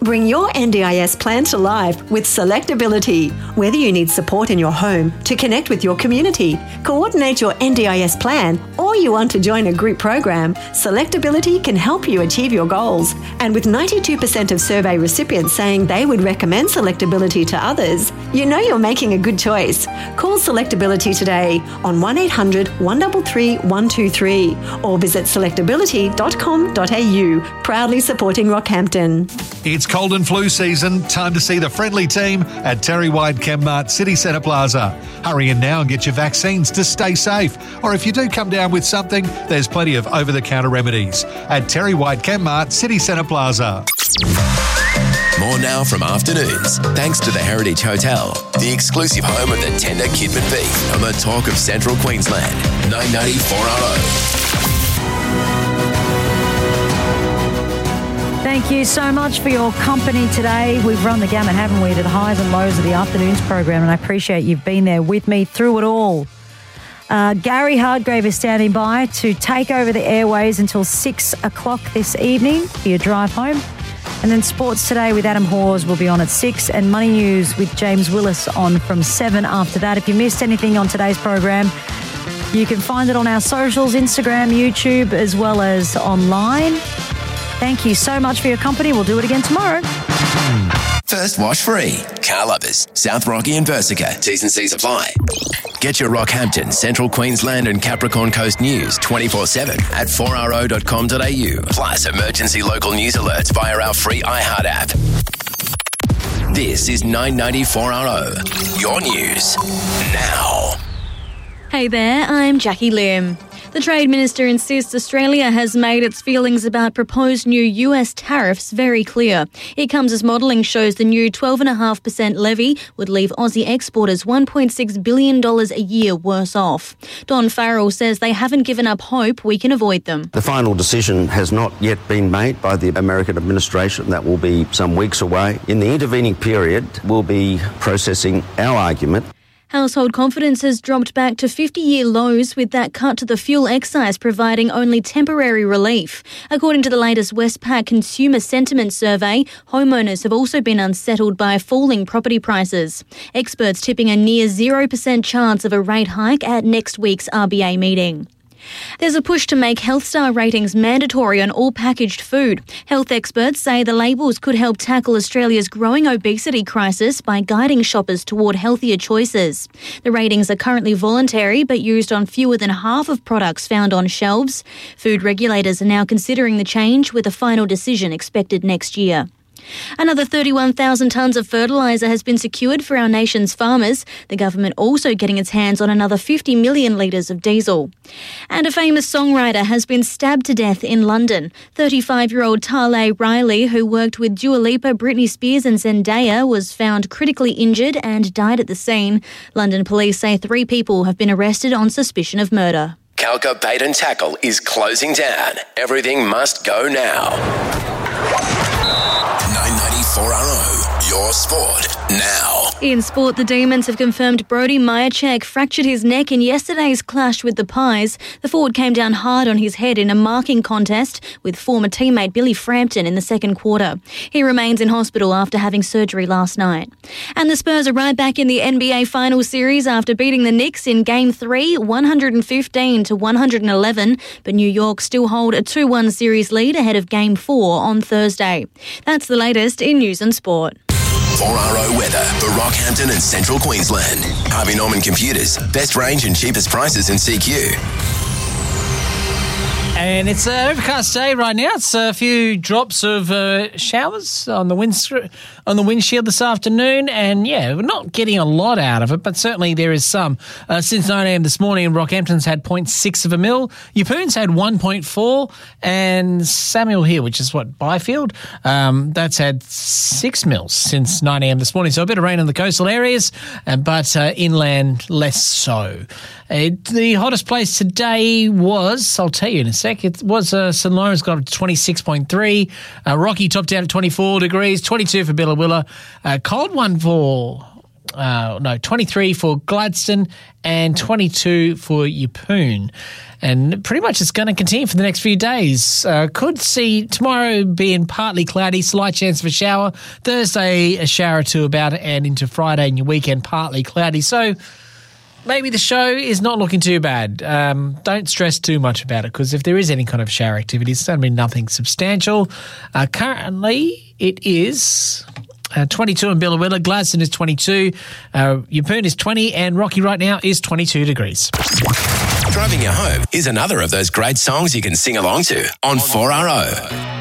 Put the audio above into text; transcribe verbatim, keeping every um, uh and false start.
Bring your N D I S plan to life with Selectability. Whether you need support in your home, to connect with your community, coordinate your N D I S plan, or you want to join a group program, Selectability can help you achieve your goals. And with ninety-two percent of survey recipients saying they would recommend Selectability to others, you know you're making a good choice. Call Selectability today on one eight hundred, one three three, one two three or visit selectability dot com dot a u, proudly supporting Rockhampton. It's cold and flu season. Time to see the friendly team at Terry White Chemmart City Centre Plaza. Hurry in now and get your vaccines to stay safe. Or if you do come down with something, there's plenty of over-the-counter remedies at Terry White Chemmart City Centre Plaza. More now from Afternoons, thanks to the Heritage Hotel, the exclusive home of the tender kidman beef on the talk of Central Queensland. nine ninety-four R O. Thank you so much for your company today. We've run the gamut, haven't we, to the highs and lows of the Afternoons program, and I appreciate you've been there with me through it all. Uh, Gary Hardgrave is standing by to take over the airways until six o'clock this evening for your drive home. And then Sports Today with Adam Hawes will be on at six, and Money News with James Willis on from seven after that. If you missed anything on today's program, you can find it on our socials, Instagram, YouTube, as well as online. Thank you so much for your company. We'll do it again tomorrow. First wash free. Car lovers, South Rocky and Versica. T's and C's apply. Get your Rockhampton, Central Queensland and Capricorn Coast news twenty-four seven at four r o dot com dot a u. Plus emergency local news alerts via our free iHeart app. This is nine ninety-four R O. Your news now. Hey there, I'm Jackie Lim. The Trade Minister insists Australia has made its feelings about proposed new U S tariffs very clear. It comes as modelling shows the new twelve point five percent levy would leave Aussie exporters one point six billion dollars a year worse off. Don Farrell says they haven't given up hope we can avoid them. The final decision has not yet been made by the American administration. That will be some weeks away. In the intervening period, we'll be processing our argument. Household confidence has dropped back to fifty-year lows, with that cut to the fuel excise providing only temporary relief. According to the latest Westpac Consumer Sentiment Survey, homeowners have also been unsettled by falling property prices. Experts tipping a near zero percent chance of a rate hike at next week's R B A meeting. There's a push to make Health Star ratings mandatory on all packaged food. Health experts say the labels could help tackle Australia's growing obesity crisis by guiding shoppers toward healthier choices. The ratings are currently voluntary but used on fewer than half of products found on shelves. Food regulators are now considering the change, with a final decision expected next year. Another thirty-one thousand tonnes of fertiliser has been secured for our nation's farmers, the government also getting its hands on another fifty million litres of diesel. And a famous songwriter has been stabbed to death in London. thirty-five-year-old Tale Riley, who worked with Dua Lipa, Britney Spears and Zendaya, was found critically injured and died at the scene. London police say three people have been arrested on suspicion of murder. Calca Bait and Tackle is closing down. Everything must go now. nine ninety-four R O, your sport now. In sport, the Demons have confirmed Brody Majacek fractured his neck in yesterday's clash with the Pies. The forward came down hard on his head in a marking contest with former teammate Billy Frampton in the second quarter. He remains in hospital after having surgery last night. And the Spurs are right back in the N B A Finals series after beating the Knicks in Game three, one fifteen to one eleven, but New York still hold a two one series lead ahead of Game four on Thursday. That's the latest in news and sport. four R O weather for Rockhampton and Central Queensland. Harvey Norman Computers. Best range and cheapest prices in C Q. And it's an overcast day right now. It's a few drops of uh, showers on the wind on the windshield this afternoon. And, yeah, we're not getting a lot out of it, but certainly there is some. Uh, since nine a.m. this morning, Rockhampton's had zero point six of a mil. Yeppoon's had one point four. And Samuel Hill, which is what, Byfield, um, that's had six mils since nine a.m. this morning. So a bit of rain in the coastal areas, uh, but uh, inland less so. Uh, the hottest place today was, I'll tell you in a sec, it was uh, St Lawrence got twenty-six point three. Uh, Rocky topped out at twenty-four degrees, twenty-two for Billawilla. Uh, cold one for uh, no, twenty-three for Gladstone and twenty-two for Yeppoon. And pretty much it's going to continue for the next few days. Uh, could see tomorrow being partly cloudy, slight chance of a shower. Thursday, a shower or two about it, and into Friday and your weekend, partly cloudy. So maybe the show is not looking too bad. Um, don't stress too much about it, because if there is any kind of shower activity, it's going to be nothing substantial. Uh, currently, it is uh, twenty-two in Billawilla. Gladstone is twenty-two. Uh, Yeppoon is twenty. And Rocky right now is twenty-two degrees. Driving you home is another of those great songs you can sing along to on four R O.